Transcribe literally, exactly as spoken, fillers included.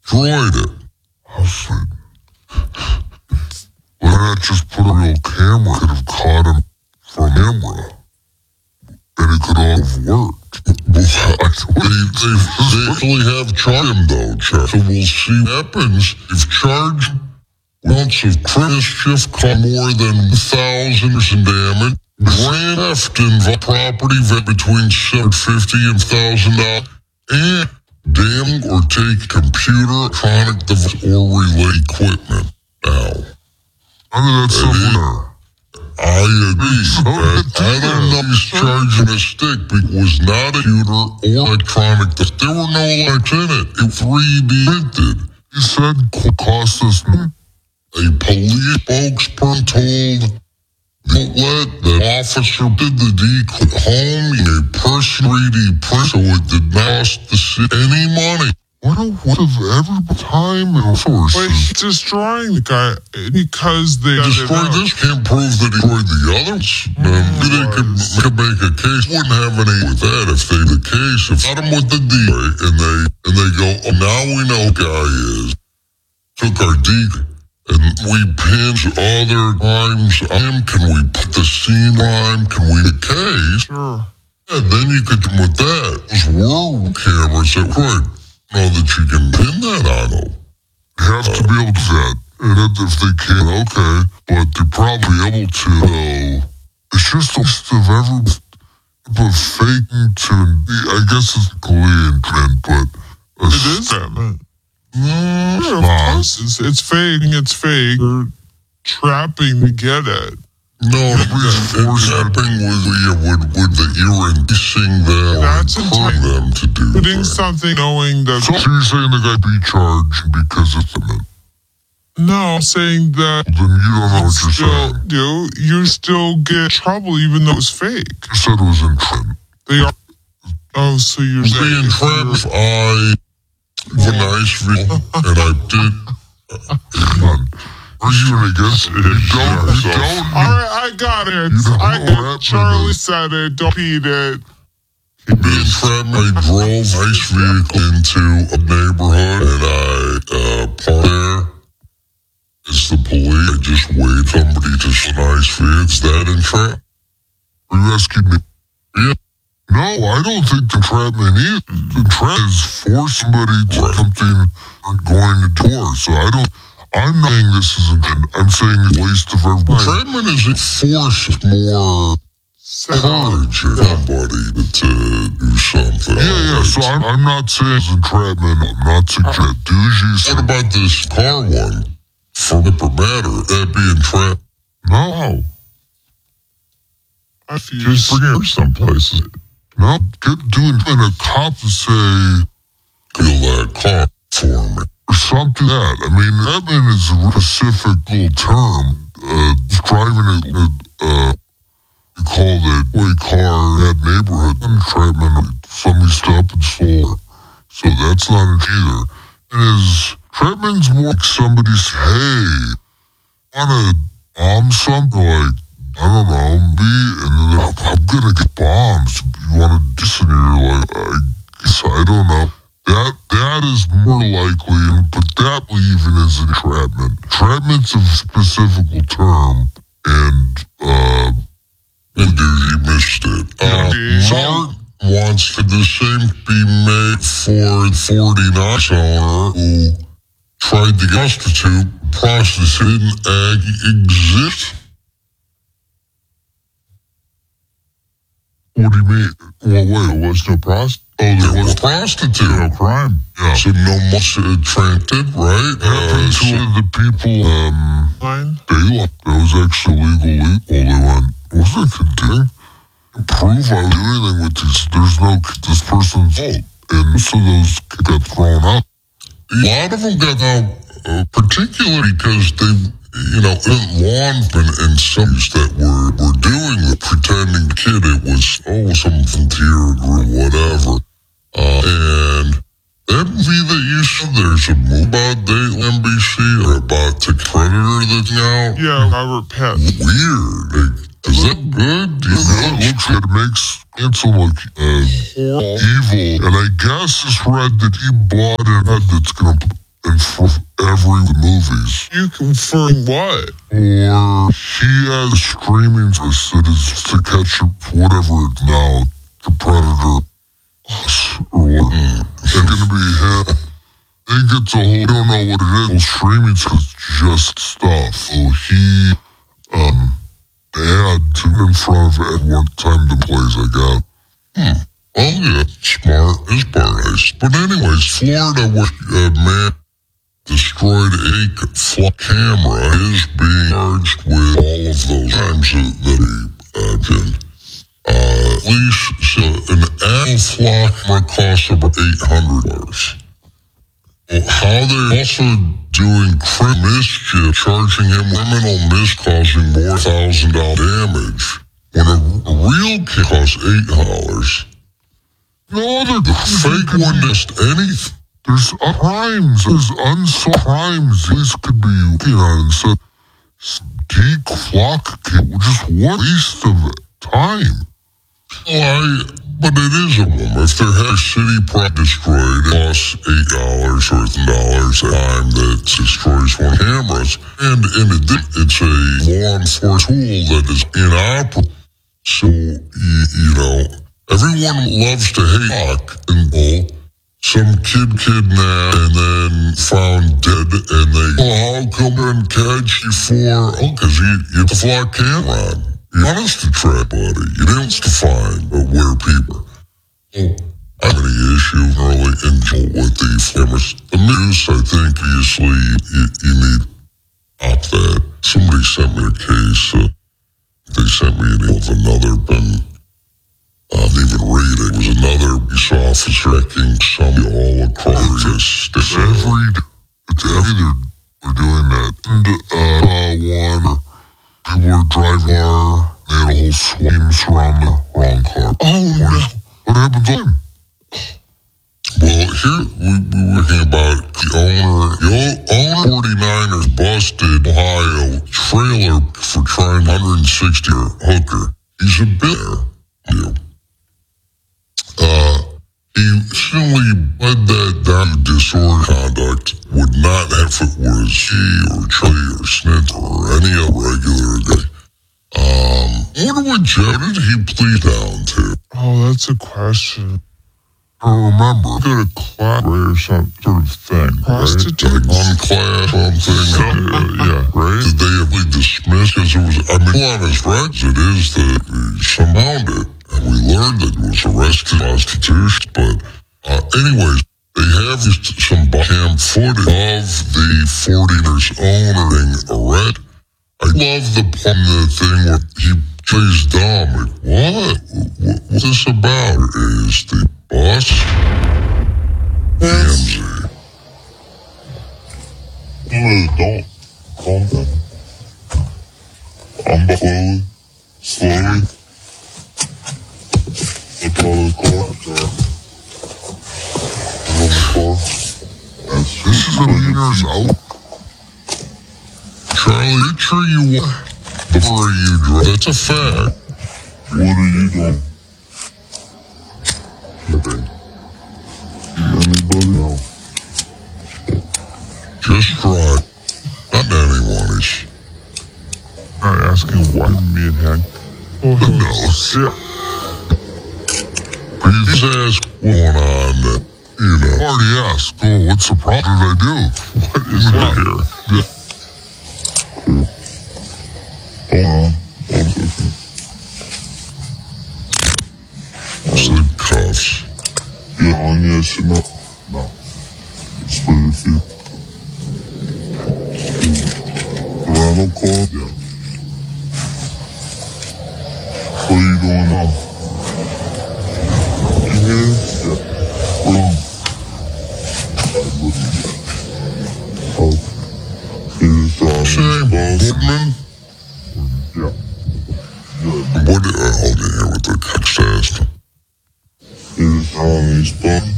destroyed it. I was like, why not just put a real camera? Could have caught him from camera. And it could all have worked. They, they, they actually have charged him, though, Chuck. So we'll see what happens. If charged amounts of mischief cause more than thousands in damage, grand theft involved property value between seven hundred fifty dollars and one thousand dollars, and damage or take computer, electronic device, or related equipment. Now, I mean, that's somewhere. I agree. So I, I don't know if he's charging a stick, but it was not a computer or electronic. There were no electronics in it. It three D printed. He said it cost us. A police spokesperson told the outlet that officer did the decoy home in a person three D print, so it did not cost the city any money. What a waste of every time and resources. But he's destroying the guy because they destroyed this. Can't prove that he destroyed the others. Mm, um, they could, could make a case. Wouldn't have any with that if they the case. If got him with the decoy and they and they go, oh, now we know who the guy is. Took our decoy and we pinch other crimes on him. Can we put the scene line? Can we the case? Sure. And then you could come with that. Those were cameras that could. Know that you can pin that on them. You have uh, to be able to do that. And if they can, okay. But they're probably able to, though. It's just a list of every but faking to, I guess it's clearly intent, but. It is that, man. Mm, yeah, of course. It's, it's fake. It's fake. They're trapping to get it. No, it's happening with, with, with the erasing them That's and hurting them to do putting things. something knowing that. So you're saying the guy be charged because it's a man? No, I'm saying that. Then you don't know what you're still, saying. You, you still get trouble even though it's fake. You said it was in trend. They are. Oh, so you're Being saying. Being trapped, I have a nice video, and I did. Are you gonna guess it? You don't. You don't. All right, I got it. I got Charlie said it. Don't repeat it. Being trapped, I drove a nice vehicle into a neighborhood, and I uh, parked there. It's the police. I just wait somebody to see a nice vehicle. Is that entrap? Are you asking me? Yeah. No, I don't think entrapment is. Entrapment is for somebody to right. something going to door. So I don't. I'm not saying this isn't good. I'm saying it's a waste of everybody. Entrapment is a force more courage in somebody to, to do something. Yeah, yeah, right. So I'm, I'm not saying it's entrapment. I'm not suggesting. Do you say... What about this car one? For the matter, that be entrapment? No. I feel just bring it some places. No, get doing and a cop to say... Feel that car for me. Or something like that. I mean, entrapment is a specific little term. Uh, driving a, uh, you call it a car in that neighborhood. Entrapment, somebody stopped and stole her. So that's not it either. It is, entrapment's more like somebody say, hey, want to bomb something? Like, I don't know, me, and then I'm, I'm gonna get bombs. You want to do this? And you're like, I guess I don't know. That that is more likely, but that even is entrapment. Entrapment's a specific term, and uh, and dude, you missed it. Uh, Mark wants to the same be made for forty-nine owner who tried to prostitute. Prostitute didn't exist. What do you mean? Well, wait, it was no prostitute. Oh, there, there was prostitute. No crime. Yeah. So no much uh, transit, right? Uh, so the people, um, Fine. they left. That was actually legal. Well, they went, what's that continue? Prove I would do anything with this. There's no, this person's fault. And so those got thrown out. A lot of them got out, uh, particularly because they, you know, law enforcement and some that were, were doing the pretending kid it was, oh, some frontier group, whatever. Uh, and that movie that you said, there's a movie about Date N B C or about the Predator that's out. Yeah, Robert Pett. Weird. Like, is that good? Do you know? It looks like it makes Ansel look uh, evil. And I guess it's read that he bought an head that's going to in front of every movies. You confirm what? Or he has streaming service that is to catch whatever it's now, the Predator, or what. Mm. It's going to be him. I think it's a whole, I don't know what it is. Well, streaming is just stuff. So he, um, had to in front of it one time the plays I got. Hmm. Oh yeah, smart is paradise. But anyways, Florida, where a man destroyed a flight camera, is being charged with all of those crimes that, that he uh, did. Uh, at least so an actual flight camera costs about eight hundred dollars. Well, how they're also doing criminal mischief, charging him criminal mischief, causing more thousand dollar damage, when a, a real kid costs eight dollars. No other the fake one missed anything. There's uh, crimes, there's unsolved crimes. These could be looking at instead. Declock kid, just one waste of time. Well, I, but it is a woman. If their head city prop destroyed, it costs eight dollars or ten dollars a time that destroys one cameras. And in addition, it's a law enforcement tool that is inoperable. So, you, you know, everyone loves to hate Hawk and Bull. Some kid kidnapped and then found dead, and they, oh, how come I didn't catch you for? Oh, because you, you have the flock camera on. You want us to trap, buddy. You didn't want us to find but where people. Oh, I have any issue really in with the cameras. The news, I think, obviously, you, you need to stop that. Somebody sent me a case. Uh, they sent me an email of another, been I didn't even read it. It was another police officer checking somebody all across the state. Every, it's every, they're, they're doing that. And, uh, uh, one, people were driving a car, they had a whole swing around the wrong car. Oh, no. What happened to him? Well, here, we, we were talking about the owner, the owner forty-niners busted Ohio trailer for trying one hundred sixty hooker. He's a bear. Yeah. Uh, he simply led that down to disorder conduct, would not have if it was he or Charlie or Snit or any other regular guy. Um, I wonder what jail did he plead down to? Oh, that's a question. I don't remember. Go to class or some sort of thing, Like prostitute? on class, something. Uh, yeah, right? Did they at least dismiss? Because it was, I mean, on his records, it is that he surmounted it. And we learned that it was arrested prostitution, but uh, anyways, they have some cam footage of the forty-niners owner being arrested. I love the part the thing where he plays dumb. Like, what? what? What's this about? Is the boss? Ramsey. No, don't. Calm down. I'm slowly, slowly. Look out of the car. I'm on the car. That's This is a years out. Charlie, make sure you walk before you drive. That's a fact. What are you doing? Nothing. Anybody else? Just drive. Not anyone. He's Not asking why me and Hank. Oh, no. shit. He's asked what's going on that, you know. Already asked, oh, what's the problem did I do? What is that here? Yeah. Hold on. One second. Slip cuffs. Yeah, on your shit, no. No. It's for your feet. Around the car? Yeah. What are you doing now? Yeah. Wrong. Oh. Is uh Same, Woodman. Yeah. What did I hold in here with the text asked? Is um he's